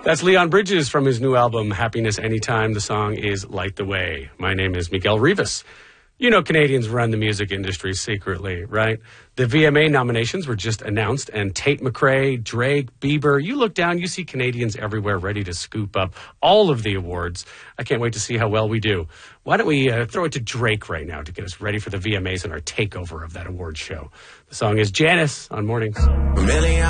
That's Leon Bridges from his new album, Happiness Anytime. The song is Light the Way. My name is Miguel Rivas. You know Canadians run the music industry secretly, right? The VMA nominations were just announced, and Tate McRae, Drake, Bieber, you look down, you see Canadians everywhere ready to scoop up all of the awards. I can't wait to see how well we do. Why don't we throw it to Drake right now to get us ready for the VMAs and our takeover of that award show. The song is Janice on Mornings.